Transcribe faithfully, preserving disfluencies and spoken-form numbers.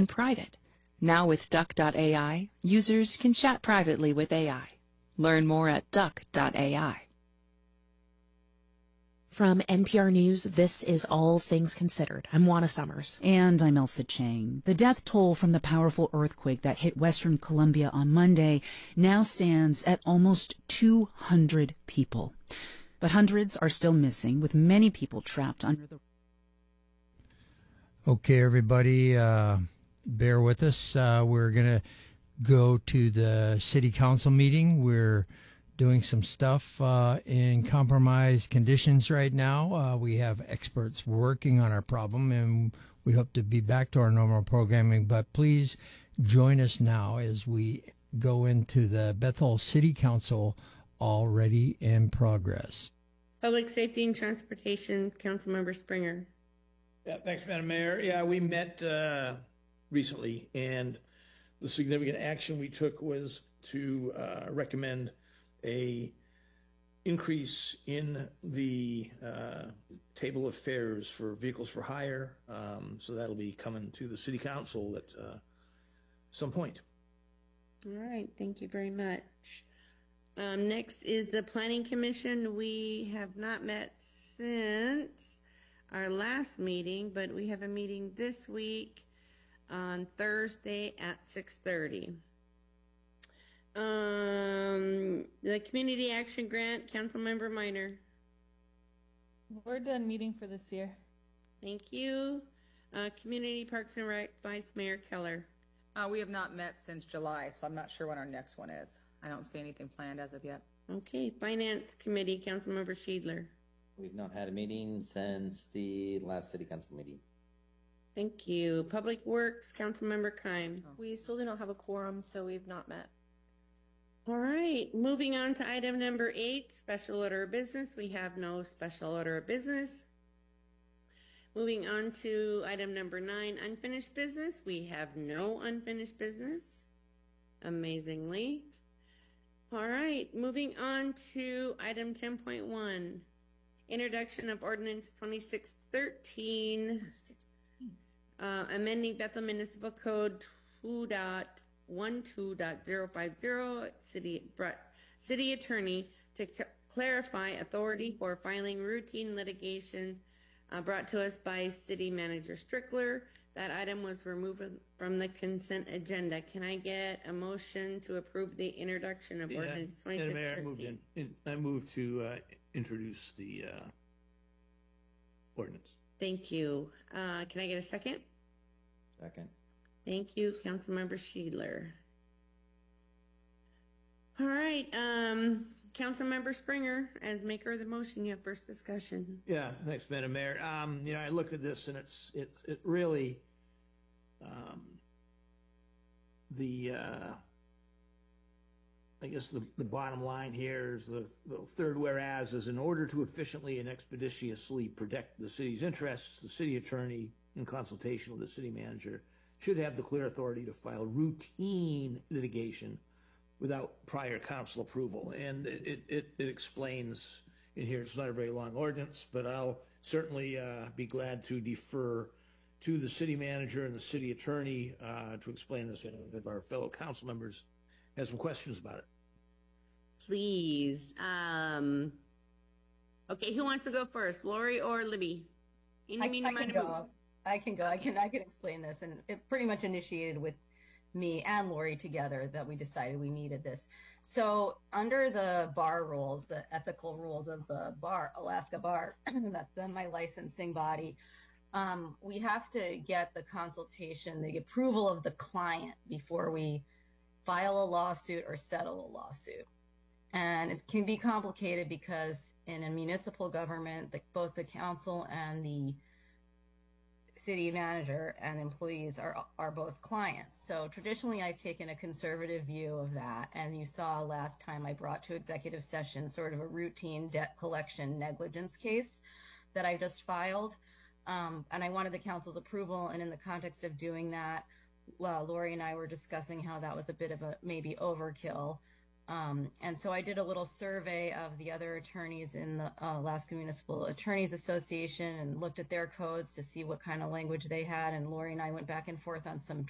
and private. Now with Duck dot A I, users can chat privately with A I. Learn more at Duck dot A I. From N P R News, this is All Things Considered. I'm Juana Summers. And I'm Elsa Chang. The death toll from the powerful earthquake that hit Western Colombia on Monday now stands at almost two hundred people. But hundreds are still missing, with many people trapped under the... Okay, everybody, uh, bear with us. Uh, we're going to go to the city council meeting. We're doing some stuff uh, in compromised conditions right now. Uh, we have experts working on our problem, and we hope to be back to our normal programming. But please join us now as we go into the Bethel City Council already in progress. Public Safety and Transportation, Councilmember Springer. Yeah, thanks, Madam Mayor. Yeah, we met uh, recently, and the significant action we took was to uh, recommend a increase in the uh, table of fares for vehicles for hire. Um, so that'll be coming to the city council at uh, some point. All right, thank you very much. Um, next is the Planning Commission. We have not met since our last meeting, but we have a meeting this week on Thursday at six thirty. Um, the Community Action Grant, Councilmember Minor. We're done meeting for this year. Thank you. Uh, Community Parks and Rec, Vice Mayor Keller. Uh, we have not met since July, so I'm not sure when our next one is. I don't see anything planned as of yet. Okay, Finance Committee, Councilmember Schiedler. We've not had a meeting since the last city council meeting. Thank you. Public Works, Councilmember Keim. We still do not have a quorum, so we've not met. All right, moving on to item number eight, special order of business. We have no special order of business. Moving on to item number nine, unfinished business. We have no unfinished business, amazingly. All right, moving on to item ten point one, introduction of ordinance twenty-six thirteen, uh, amending Bethel Municipal Code two point one two point zero five zero, city city attorney to c clarify authority for filing routine litigation, uh, brought to us by City Manager Strickler. That item was removed from the consent agenda. Can I get a motion to approve the introduction of Yeah, ordinance twenty-six thirteen? I moved in, in, I moved to uh, introduce the uh, ordinance. Thank you. Uh, can I get a second? Second. Thank you, Councilmember Schiedler. All right, um, Councilmember Springer, as maker of the motion, you have first discussion. Yeah, thanks, Madam Mayor. Um, you know, I looked at this and it's it it really um, the uh, I guess the the bottom line here is the the third whereas is in order to efficiently and expeditiously protect the city's interests, the city attorney, in consultation with the city manager, should have the clear authority to file routine litigation without prior council approval. And it, it, it explains in here, it's not a very long ordinance, but I'll certainly uh, be glad to defer to the city manager and the city attorney uh, to explain this if our fellow council members have some questions about it. Please. Um, okay, who wants to go first, Lori or Libby? I, I can go. I can go. I can I can explain this, and it pretty much initiated with me and Lori together that we decided we needed this. So under the bar rules, the ethical rules of the bar, Alaska Bar, that's the, my licensing body, um, we have to get the consultation, the approval of the client before we file a lawsuit or settle a lawsuit. And it can be complicated because in a municipal government, the, both the council and the city manager and employees are are both clients. So traditionally I've taken a conservative view of that, and you saw last time I brought to executive session sort of a routine debt collection negligence case that I just filed, um, and I wanted the council's approval. And in the context of doing that, well, Lori and I were discussing how that was a bit of a maybe overkill. Um, and so I did a little survey of the other attorneys in the uh, Alaska Municipal Attorneys Association and looked at their codes to see what kind of language they had. And Lori and I went back and forth on some